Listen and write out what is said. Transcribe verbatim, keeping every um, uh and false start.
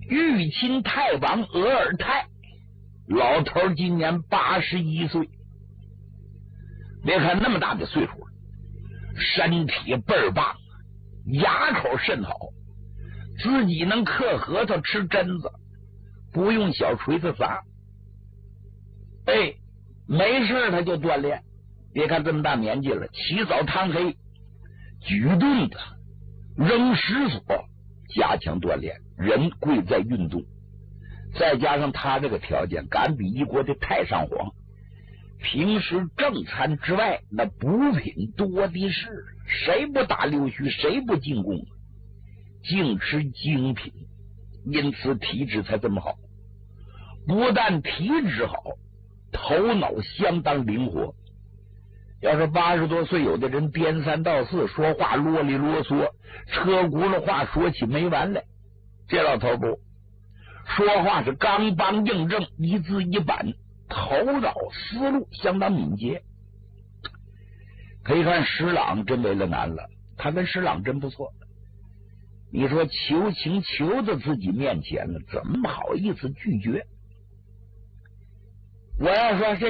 玉秦太王额尔泰，老头今年八十一岁。别看那么大的岁数，身体倍儿棒，牙口甚好，自己能嗑核桃吃榛子，不用小锤子砸。哎，没事他就锻炼。别看这么大年纪了，起早贪黑，举盾子，扔石锁，加强锻炼。人贵在运动，再加上他这个条件，敢比一国的太上皇。平时正餐之外，那补品多的是，谁不打溜须，谁不进贡，净吃精品，因此体质才这么好。不但体质好，头脑相当灵活。要是八十多岁，有的人颠三倒四，说话啰里啰嗦，车轱辘话说起没完来。这老头不说话是刚梆硬正，一字一板，头脑思路相当敏捷。可以看石朗真为了难了，他跟石朗真不错。你说求情求到自己面前了，怎么好意思拒绝？我要说这